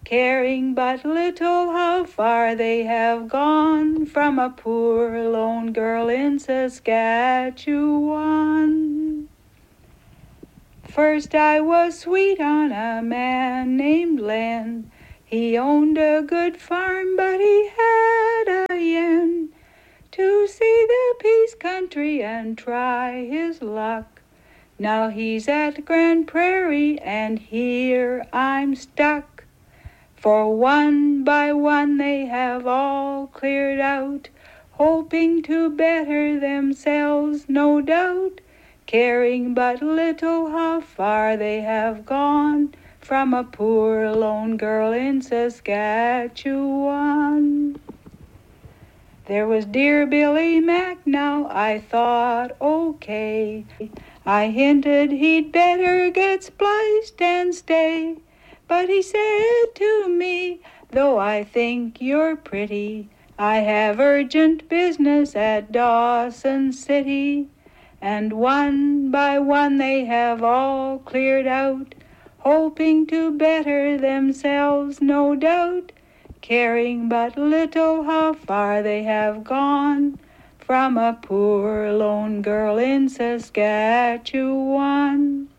caring but little how far they have gone from a poor lone girl in Saskatchewan. First I was sweet on a man named Len. He owned a good farm, but he had a yen to see the Peace Country and try his luck. Now he's at Grand Prairie, and here I'm stuck. For one by one they have all cleared out, hoping to better themselves, no doubt, caring but little how far they have gone from a poor lone girl in Saskatchewan. There was dear Billy Mack, now I thought, okay. I hinted he'd better get spliced and stay. But he said to me, though I think you're pretty, I have urgent business at Dawson City. And one by one they have all cleared out, hoping to better themselves, no doubt, caring but little how far they have gone from a poor lone girl in Saskatchewan.